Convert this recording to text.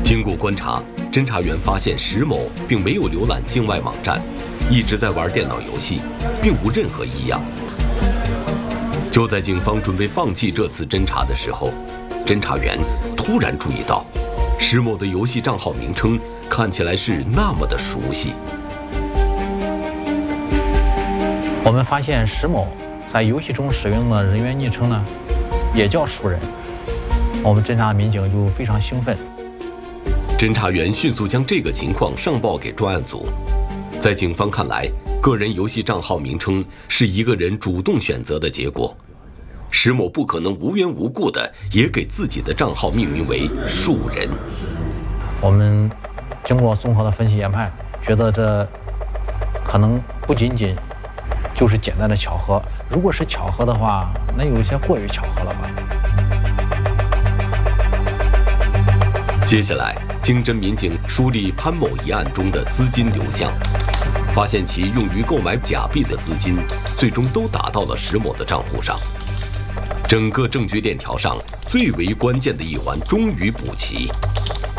经过观察，侦查员发现石某并没有浏览境外网站，一直在玩电脑游戏，并无任何异样。就在警方准备放弃这次侦查的时候，侦查员突然注意到，石某的游戏账号名称看起来是那么的熟悉。 我们发现石某在游戏中使用的人员昵称呢，也叫熟人。我们侦查民警就非常兴奋。 侦查员迅速将这个情况上报给专案组。在警方看来，个人游戏账号名称是一个人主动选择的结果，石某不可能无缘无故的也给自己的账号命名为树人。 我们经过综合的分析研判，觉得这可能不仅仅就是简单的巧合，如果是巧合的话，那有一些过于巧合了吧。 接下来，经侦民警梳理潘某一案中的资金流向，发现其用于购买假币的资金，最终都打到了石某的账户上。整个证据链条上最为关键的一环终于补齐。